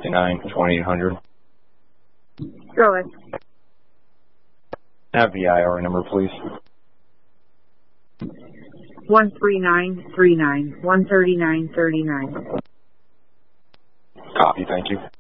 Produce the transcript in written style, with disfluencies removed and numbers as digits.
169-2800. Go ahead. Have the IR number, please. 13939, 13939. Copy, thank you.